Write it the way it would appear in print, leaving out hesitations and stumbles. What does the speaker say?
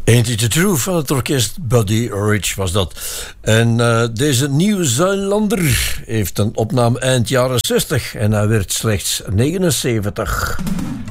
Ain't It The Truth van het orkest Buddy Rich was dat. En deze Nieuw-Zeelander heeft een opname eind jaren 60 en hij werd slechts 79.